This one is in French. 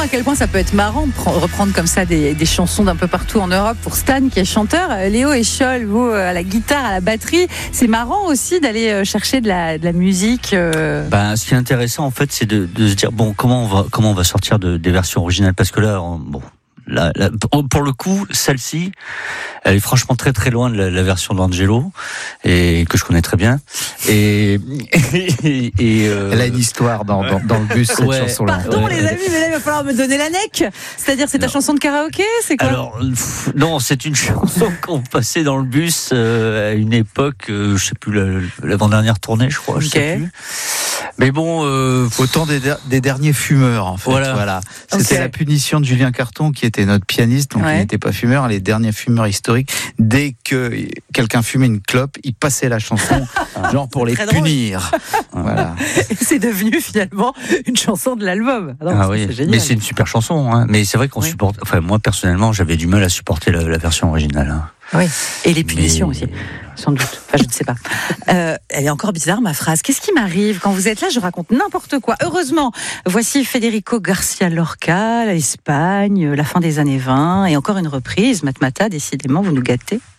comprends à quel point ça peut être marrant de reprendre comme ça des chansons d'un peu partout en Europe pour Stan qui est chanteur. Léo et Scholl, vous à la guitare, à la batterie. C'est marrant aussi d'aller chercher de la musique. Ce qui est intéressant en fait, c'est de se dire comment on va sortir des versions originales, parce que là, pour le coup, celle-ci, elle est franchement très très loin de la version d'Angelo, et que je connais très bien. Elle a une histoire dans le bus, cette chanson-là. Pardon les amis, mais là il va falloir me donner la neck. C'est-à-dire, c'est ta chanson de karaoké, c'est quoi? Alors non, c'est une chanson qu'on passait dans le bus à une époque, je sais plus, l'avant-dernière tournée, je crois. Je sais plus. Mais bon, autant des derniers fumeurs, en fait. Voilà. C'était la punition de Julien Carton, qui était notre pianiste, donc il n'était pas fumeur. Les derniers fumeurs historiques, dès que quelqu'un fumait une clope, il passait la chanson, genre pour les punir. Voilà. Et c'est devenu finalement une chanson de l'album. C'est génial. Mais c'est une super chanson, hein. Mais c'est vrai qu'on supporte. Enfin, moi personnellement, j'avais du mal à supporter la version originale. Hein. Oui, et les punitions aussi, sans doute. Enfin, je ne sais pas. Elle est encore bizarre, ma phrase. Qu'est-ce qui m'arrive quand vous êtes là? Je raconte n'importe quoi. Heureusement, voici Federico Garcia Lorca, l'Espagne, la fin des années 20, et encore une reprise. Matmata, décidément, vous nous gâtez.